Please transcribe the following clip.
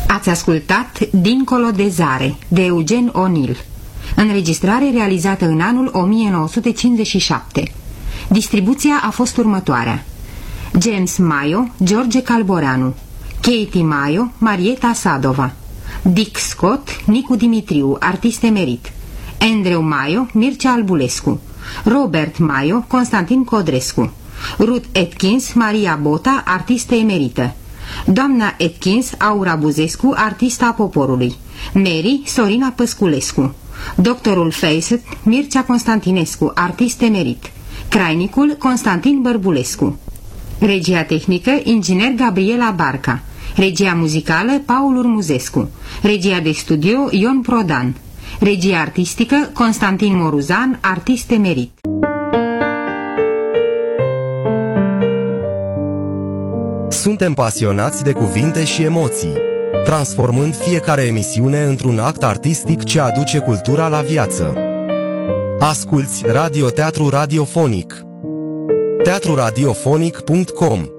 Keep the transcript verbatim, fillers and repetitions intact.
Ați ascultat Dincolo de Zare, de Eugen O'Neill. Înregistrare realizată în anul o mie nouă sute cincizeci și șapte. Distribuția a fost următoarea: James Maio, George Calboranu, Katie Maio, Marieta Sadova, Dick Scott, Nicu Dimitriu, artist emerit, Andrew Maio, Mircea Albulescu, Robert Maio, Constantin Codrescu, Ruth Atkins, Maria Bota, artistă emerită, doamna Atkins, Aura Buzescu, artista poporului, Mary, Sorina Păsculescu, doctorul Facet, Mircea Constantinescu, artist emerit, Crainicul, Constantin Bărbulescu. Regia tehnică, inginer Gabriela Barca. Regia muzicală, Paul Urmuzescu. Regia de studio, Ion Prodan. Regia artistică, Constantin Moruzan, artist emerit. Suntem pasionați de cuvinte și emoții, transformând fiecare emisiune într-un act artistic ce aduce cultura la viață. Asculți Radioteatru Radiofonic. teatru radiofonic punct com